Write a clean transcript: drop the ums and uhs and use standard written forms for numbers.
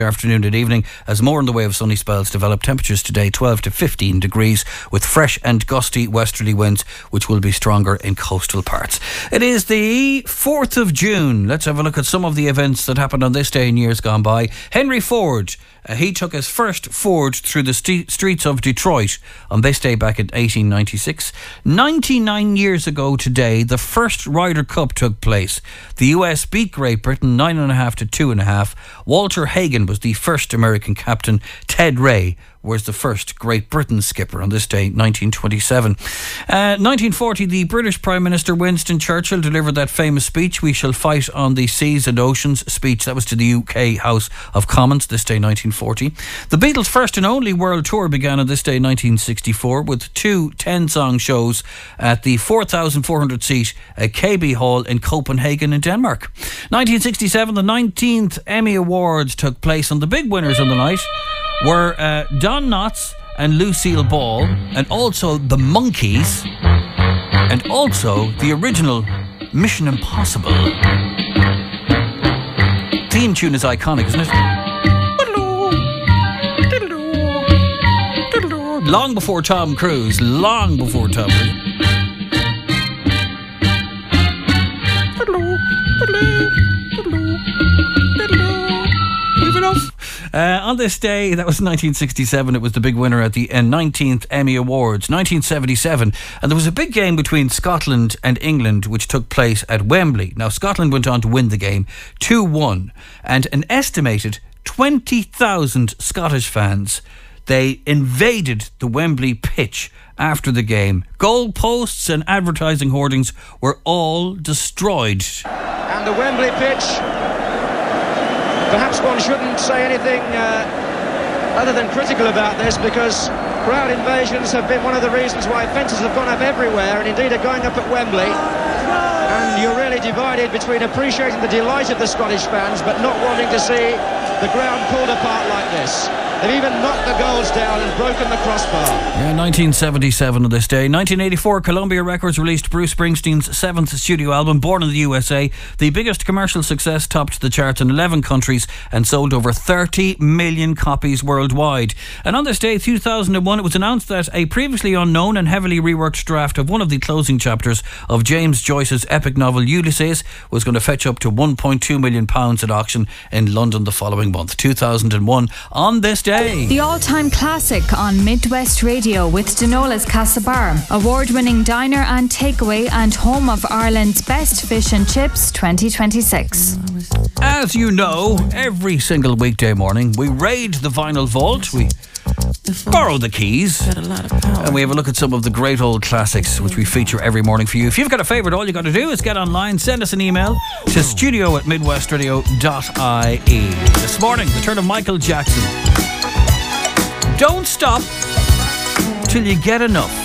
afternoon and evening as more in the way of sunny spells develop. Temperatures today 12 to 15 degrees with fresh and gusty westerly winds which will be stronger in coastal parts. It is the 4th of June. Let's have a look at some of the events that happened on this day in years gone by. Henry Ford, he took his first Ford through the streets of Detroit on this day back in 1896. 99 years ago today, the first Ryder Cup took place. The US beat Great Britain 9.5 to 2.5. Walter Hagen was the first American captain. Ted Ray was the first Great Britain skipper on this day, 1927. 1940, the British Prime Minister Winston Churchill delivered that famous speech, "We shall fight on the seas and oceans" speech. That was to the UK House of Commons, this day, 1940. The Beatles' first and only world tour began on this day, 1964, with two 10-song shows at the 4,400-seat KB Hall in Copenhagen in Denmark. 1967, the 19th Emmy Awards took place, and the big winners on the night were Don Knotts and Lucille Ball, and also the Monkees, and also the original Mission Impossible. Theme tune is iconic, isn't it? Long before Tom Cruise. Move it off. On this day, that was 1967, it was the big winner at the 19th Emmy Awards. 1977, and there was a big game between Scotland and England which took place at Wembley. Now, Scotland went on to win the game 2-1, and an estimated 20,000 Scottish fans, they invaded the Wembley pitch after the game. Goal posts and advertising hoardings were all destroyed. And the Wembley pitch, perhaps one shouldn't say anything other than critical about this, because crowd invasions have been one of the reasons why fences have gone up everywhere, and indeed are going up at Wembley. And you're really divided between appreciating the delight of the Scottish fans but not wanting to see the ground pulled apart like this. They've even knocked the goals down and broken the crossbar. Yeah, 1977 on this day. 1984, Columbia Records released Bruce Springsteen's 7th studio album, Born in the USA. The biggest commercial success, topped the charts in 11 countries and sold over 30 million copies worldwide. And on this day, 2001, it was announced that a previously unknown and heavily reworked draft of one of the closing chapters of James Joyce's epic novel Ulysses was going to fetch up to £1.2 million at auction in London the following month. 2001 on this day. The all-time classic on Midwest Radio with Denola's Castlebar, award-winning diner and takeaway and home of Ireland's best fish and chips 2026. As you know, every single weekday morning we raid the vinyl vault, we borrow the keys, and we have a look at some of the great old classics which we feature every morning for you. If you've got a favourite, all you got to do is get online, send us an email to studio@midwestradio.ie. This morning, the turn of Michael Jackson. Don't stop till you get enough.